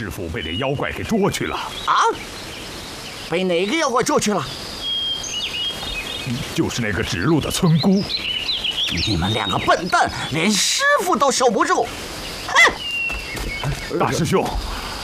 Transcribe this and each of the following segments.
师傅被那妖怪给捉去了。 啊？被哪个妖怪捉去了？ 就是那个指路的村姑。 你们两个笨蛋，连师傅都守不住！哼！ 大师兄。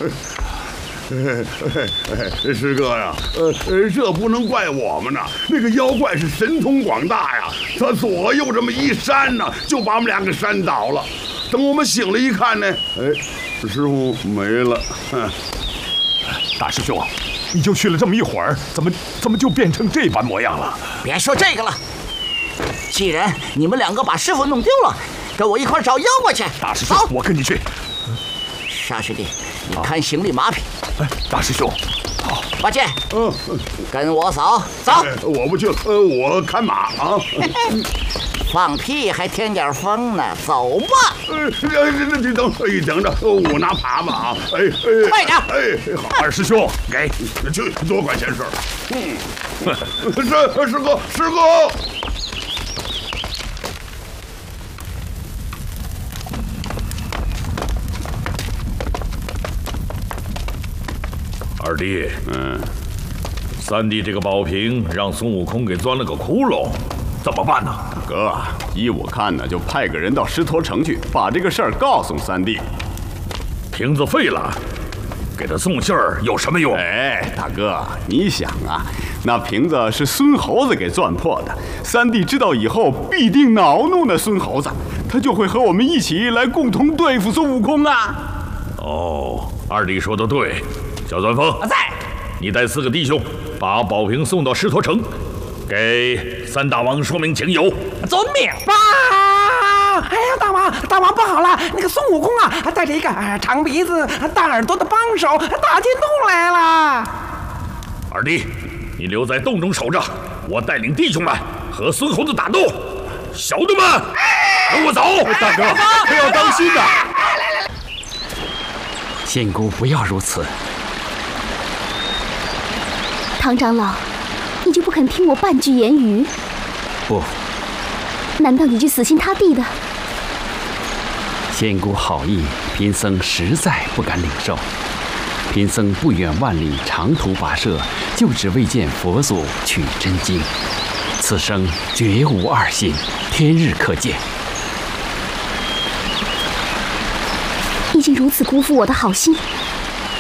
师哥呀，这不能怪我们呐。那个妖怪是神通广大呀，他左右这么一扇呢，就把我们俩给扇倒了。等我们醒了一看呢，师傅没了。 大师兄，你就去了这么一会儿，怎么就变成这般模样了？ 别说这个了，既然你们两个把师傅弄丢了，跟我一块找妖怪去。 大师兄，我跟你去。 沙师弟，你看行李马匹。 大师兄，好。 八戒，跟我走。 我不去了，我看马啊。 放屁还添点风呢，走吧。 你等着，我拿耙子啊。 快点。 好。 二师兄，给， 去，多管闲事。师哥。 二弟，三弟这个宝瓶让孙悟空给钻了个窟窿，怎么办呢？ 哥，依我看呢，就派个人到狮驼城去，把这个事儿告诉三弟。 瓶子废了，给他送信儿有什么用？ 大哥，你想啊，那瓶子是孙猴子给钻破的，三弟知道以后必定恼怒那孙猴子，他就会和我们一起来共同对付孙悟空啊。 哦，二弟说的对。小钻风在， 你带4个弟兄把宝瓶送到狮驼城，给三大王说明情由。 遵命。 哎呀，大王不好了！那个孙悟空啊，带着一个长鼻子、大耳朵的帮手打进洞来了。 二弟，你留在洞中守着，我带领弟兄们和孙猴子打斗。小的们，跟我走！ 大哥，可要当心呐！ 仙姑，不要如此。 唐长老，你就不肯听我半句言语？ 不。 难道你就死心塌地的？ 仙姑好意，贫僧实在不敢领受。贫僧不远万里长途跋涉，就只为见佛祖取真经。此生绝无二心，天日可见。 已经如此辜负我的好心，